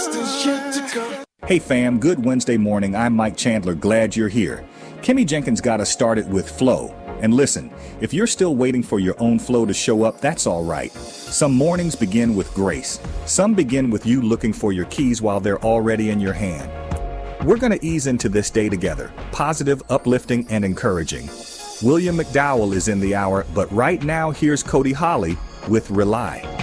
Hey fam, good Wednesday morning. I'm Mike Chandler, glad you're here. Kimmy Jenkins got us started with flow. And listen, if you're still waiting for your own flow to show up, that's all right. Some mornings begin with grace. Some begin with you looking for your keys while they're already in your hand. We're going to ease into this day together, positive, uplifting, and encouraging. William McDowell is in the hour, but right now here's Cody Holly with Rely.